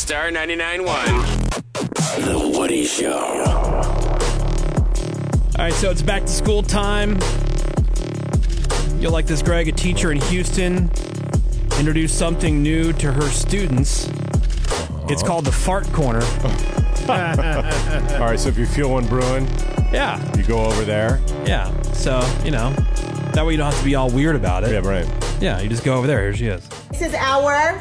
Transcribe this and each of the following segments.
Star 99.1. The Woody Show. All right, so it's back to school time. You'll like this, Greg. A teacher in Houston introduced something new to her students. It's called the Fart Corner. All right, so if you feel one brewing, Yeah. you go over there. Yeah. So, that way you don't have to be all weird about it. Yeah, right. Yeah, you just go over there. Here she is. This is our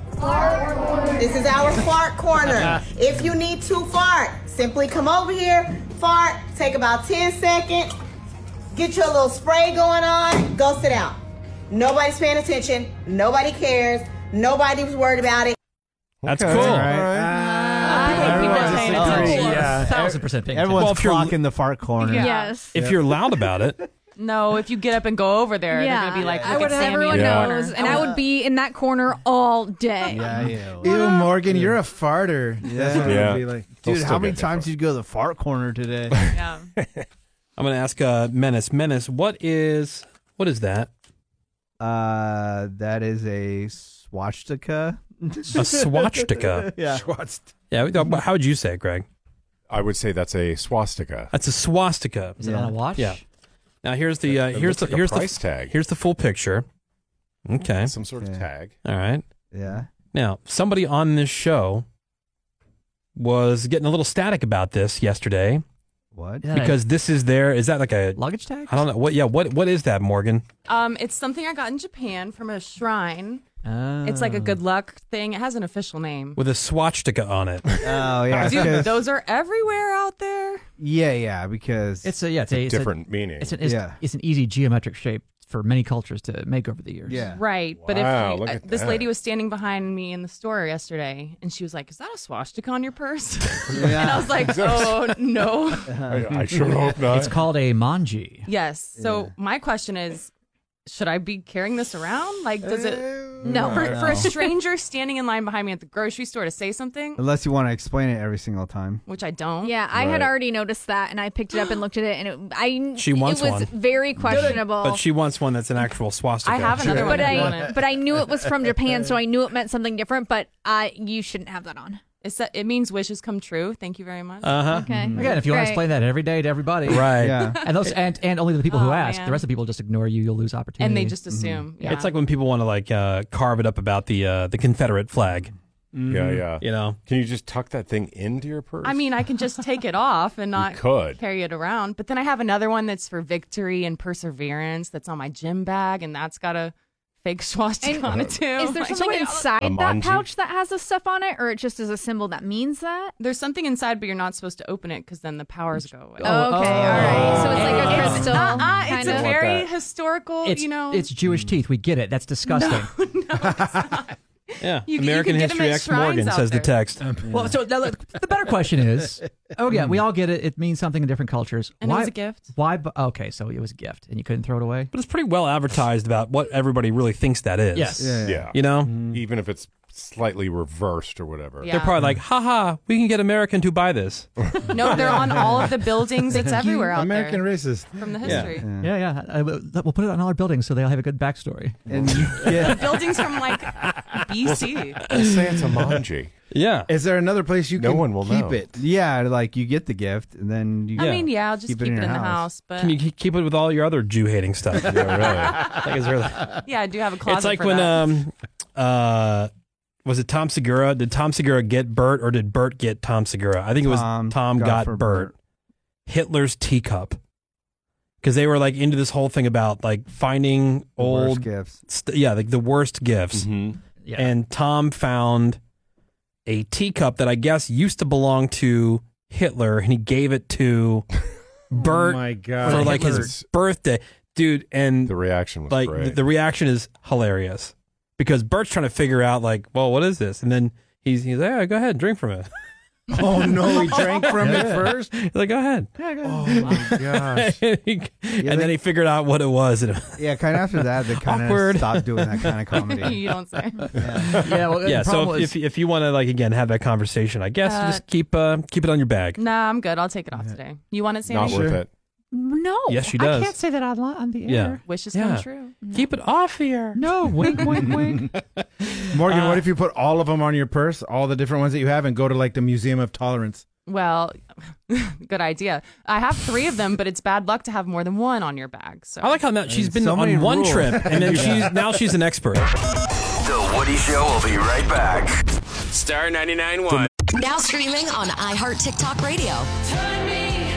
fart corner. If you need to fart, simply come over here, fart, take about 10 seconds, get your little spray going on, go sit down. Nobody's paying attention. Nobody cares. Nobody was worried about it. That's cool. All Everyone's right. yeah. 1,000% paying Everyone's Well, if you're- clocking the fart corner. Yeah. Yes. If you're loud about it. No, if you get up and go over there, they're Yeah. going to be like, I look would at Sammy. everyone Yeah. knows, and I would be in that corner all day. Ew, Morgan, you're a farter. That's what it Yeah. would be like. They'll Dude, still how many get times different. did you go to the fart corner today? Yeah. I'm going to ask Menace. Menace, what is that? That is a swastika. A swastika. Yeah. Yeah. How would you say it, Greg? I would say that's a swastika. That's a swastika. Is it on a watch? Yeah. Now here's the It here's looks the like a here's price the tag. Here's the full picture. Okay. Some sort of Okay. tag. All right. Yeah. Now, somebody on this show was getting a little static about this yesterday What? Is that because this is is that like a a luggage tag? I don't know. What is that, Morgan? It's something I got in Japan from a shrine. It's like a good luck thing. It has an official name. With a swastika on it. Oh, yeah. Dude, because- those are everywhere out there. yeah, because It's a Different meaning. It's an easy geometric shape for many cultures to make over the years. yeah. Right. But Wow, if look at this that. lady was standing behind me in the store yesterday, and she was like, "Is that a swastika on your purse?" Yeah. And I was like, "Oh no." I sure hope not. It's called a manji. Yes. So my question is, should I be carrying this around? Like, does it? No. For a stranger standing in line behind me at the grocery store to say something, Unless you want to explain it every single time. which I don't. Yeah, I had Right. already noticed that, and I picked it up and looked at it, and She wants it was one. very questionable. But she wants one that's an actual swastika. I have another one. but if you want it. but I knew it was from Japan, so I knew it meant something different. But you shouldn't have that on. It means wishes come true. Thank you very much. Uh-huh. Okay. Again, if you want to Great. explain that every day to everybody. Right. Yeah. And those and only the people who Oh, ask. man. The rest of the people just ignore you. You'll lose opportunity. And they just assume. Yeah. It's like when people want to carve it up about the Confederate flag. Yeah. You know. Can you just tuck that thing into your purse? I mean, I can just take it off and not could. carry it around. But then I have another one that's for victory and perseverance that's on my gym bag, and that's got a fake swastika And on it too. Is there Like, something inside A that manji? pouch that has this stuff on it, or it just is a symbol that means that? There's something inside, but you're not supposed to open it because then the powers go away. Okay, all right. So it's like a It's- crystal. It's kind a of. very that. historical, It's, you know. it's Jewish teeth. We get it. That's disgusting. Yeah. You American can get 'em History at X shrines Morgan out says the there. text. Well, so now, look, the better question is, we all get it. It means something in different cultures. And it was a gift. Why? Okay, so it was a gift, and you couldn't throw it away. But it's pretty well advertised about what everybody really thinks that is. Yes. Yeah. You know? Even if it's slightly reversed or whatever. Yeah. They're probably like, haha, we can get American to buy this. No, they're on all of the buildings. It's everywhere out American there racist. from the history. Yeah. We'll put it on all our buildings so they'll have a good backstory. And you get, Buildings from like BC. Let's say it's a manji. Yeah. is there another place you No can one will keep know. it? Yeah, like you get the gift and then you I mean, yeah, I'll just keep it in your the house. house. But Can you keep it with all your other Jew-hating stuff? Yeah, really. Like, is there, yeah, I do have a closet. it's like for when that. was it Tom Segura? Did Tom Segura get Bert, or did Bert get Tom Segura? I think it was Tom got for Bert. Hitler's teacup, because they were like into this whole thing about like finding The worst old gifts. like the worst gifts. Mhm. Yeah. And Tom found a teacup that I guess used to belong to Hitler, and he gave it to Bert Oh my God. for like his Hitler's- birthday, dude. And The reaction was like great. the reaction is hilarious because Bert's trying to figure out like, well, what is this? And then he's like, yeah, go ahead, drink from it. Oh no, he drank from it first. He's like, go ahead. Oh my gosh. And then he figured out what it was. And Yeah, kind of after that, they kind Awkward. of stopped doing that kind of comedy. You don't say. Yeah. Well, yeah, the problem so was- if you want to like again have that conversation, I guess you just keep it on your bag. Nah, I'm good. I'll take it off today. You want it, Sammy? Not worth it. No. Yes, she does. I can't say that on the air. Yeah. Wishes Yeah. come true. Keep it off here. No, wink, wink, wink. Morgan, what if you put all of them on your purse, all the different ones that you have, and go to like the Museum of Tolerance? Well, good idea. I have 3 of them, but it's bad luck to have more than one on your bag. So I like how now she's been so many on one rules. trip, and then she's an expert. The Woody Show will be right back. Star 99.1. Now streaming on iHeart TikTok Radio. Turn me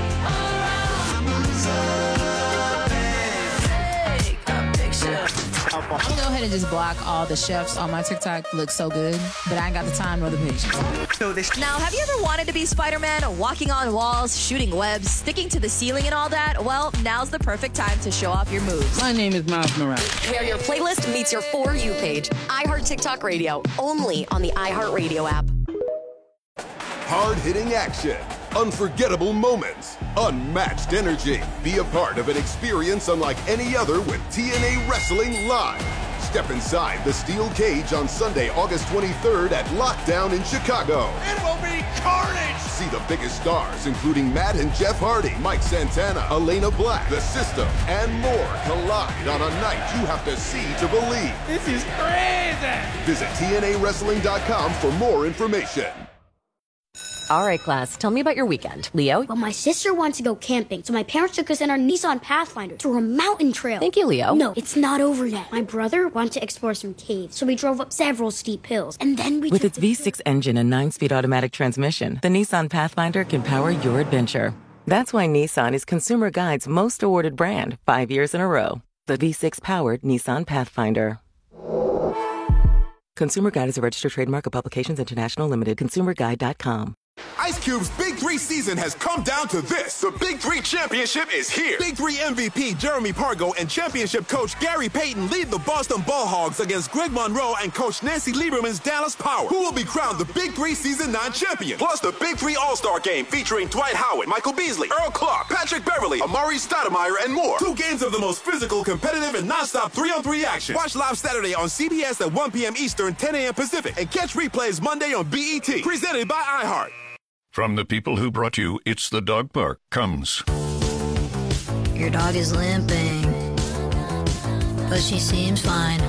I'm gonna go ahead and just block all the chefs on my TikTok. Look so good, but I ain't got the time nor the patience. Now, have you ever wanted to be Spider-Man, walking on walls, shooting webs, sticking to the ceiling and all that? Well, now's the perfect time to show off your moves. My name is Miles Morales. Where your playlist meets your For You page. iHeart TikTok Radio, only on the iHeart Radio app. Hard-hitting action, unforgettable moments, unmatched energy. Be a part of an experience unlike any other with TNA Wrestling Live. Step inside the steel cage on Sunday, August 23rd at Lockdown in Chicago. It will be carnage! See the biggest stars, including Matt and Jeff Hardy, Mike Santana, Elena Black, The System, and more collide on a night you have to see to believe. This is crazy! Visit TNAWrestling.com for more information. All right, class, tell me about your weekend. Leo? Well, my sister wants to go camping, so my parents took us in our Nissan Pathfinder through a mountain trail. Thank you, Leo. No, it's not over yet. My brother wanted to explore some caves, so we drove up several steep hills, and then we With its V6 engine and 9-speed automatic transmission, the Nissan Pathfinder can power your adventure. That's why Nissan is Consumer Guide's most awarded brand 5 years in a row. The V6-powered Nissan Pathfinder. Consumer Guide is a registered trademark of Publications International Limited. ConsumerGuide.com. Ice Cube's Big 3 season has come down to this. The Big 3 Championship is here. Big 3 MVP Jeremy Pargo and championship coach Gary Payton lead the Boston Ball Hogs against Greg Monroe and coach Nancy Lieberman's Dallas Power, who will be crowned the Big 3 Season 9 champion. Plus the Big 3 All-Star Game featuring Dwight Howard, Michael Beasley, Earl Clark, Patrick Beverly, Amari Stoudemire, and more. 2 games of the most physical, competitive, and non-stop 3-on-3 action. Watch live Saturday on CBS at 1 p.m. Eastern, 10 a.m. Pacific, and catch replays Monday on BET. Presented by iHeart. From the people who brought you It's the Dog Park comes. Your dog is limping, but she seems fine.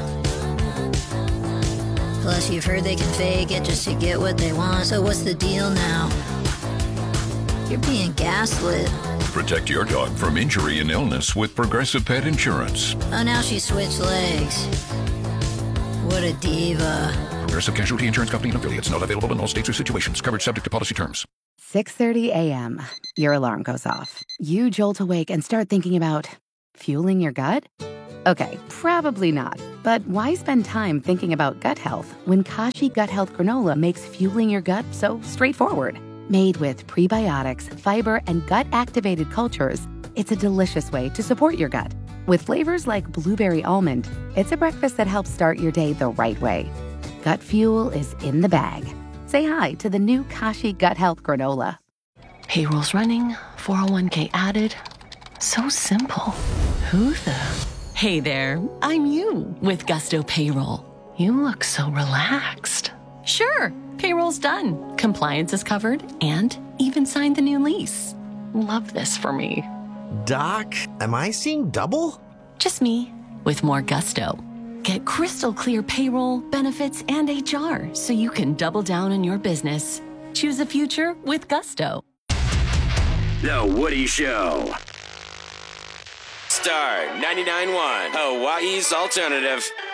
Plus, you've heard they can fake it just to get what they want. So what's the deal now? You're being gaslit. Protect your dog from injury and illness with Progressive Pet Insurance. Oh, now she switched legs. What a diva. Progressive Casualty Insurance Company and affiliates. Not available in all states or situations. Coverage subject to policy terms. 6:30 a.m. Your alarm goes off. You jolt awake and start thinking about fueling your gut? Okay, probably not. But why spend time thinking about gut health when Kashi Gut Health Granola makes fueling your gut so straightforward? Made with prebiotics, fiber, and gut-activated cultures, it's a delicious way to support your gut. With flavors like blueberry almond, it's a breakfast that helps start your day the right way. Gut fuel is in the bag. Say hi to the new Kashi Gut Health Granola. Payroll's running, 401k added. So simple. Who the? Hey there, I'm you with Gusto Payroll. You look so relaxed. Sure, payroll's done. Compliance is covered and even signed the new lease. Love this for me. Doc, am I seeing double? Just me with more gusto. Get crystal clear payroll, benefits, and HR so you can double down on your business. Choose a future with Gusto. The Woody Show. Star 99.1, Hawaii's alternative.